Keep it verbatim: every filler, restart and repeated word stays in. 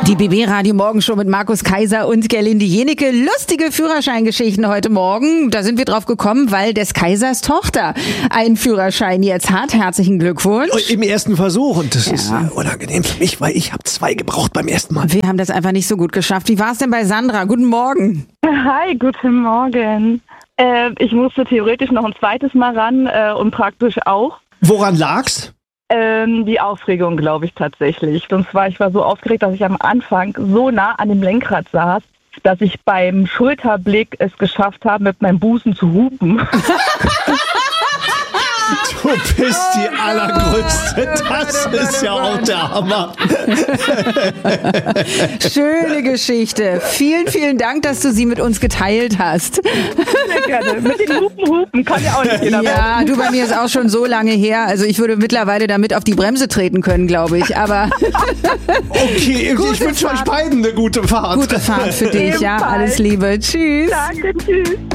Die B B-Radio Morgenshow mit Markus Kaiser und Gerlinde Jenecke. Lustige Führerscheingeschichten heute Morgen. Da sind wir drauf gekommen, weil des Kaisers Tochter einen Führerschein jetzt hat. Herzlichen Glückwunsch. Im ersten Versuch. Und das Ja. ist äh, unangenehm für mich, weil ich habe zwei gebraucht beim ersten Mal. Wir haben das einfach nicht so gut geschafft. Wie war es denn bei Sandra? Guten Morgen. Hi, guten Morgen. Äh, ich musste theoretisch noch ein zweites Mal ran äh, und praktisch auch. Woran lag's? Ähm, die Aufregung, glaube ich, tatsächlich. Und zwar, ich war so aufgeregt, dass ich am Anfang so nah an dem Lenkrad saß, dass ich beim Schulterblick es geschafft habe, mit meinem Busen zu hupen. Du bist die Allergrößte. Das ist ja auch der Hammer. Schöne Geschichte. Vielen, vielen Dank, dass du sie mit uns geteilt hast. Sehr gerne. Mit den Hupen hupen kann ja auch nicht jeder Ja, machen. du, bei mir ist auch schon so lange her. Also ich würde mittlerweile damit auf die Bremse treten können, glaube ich. Aber Okay, Gute ich wünsche euch Fahrt. beiden eine gute Fahrt. gute Fahrt für dich. Ja, Ebenfalls. alles Liebe. Tschüss. Danke, tschüss.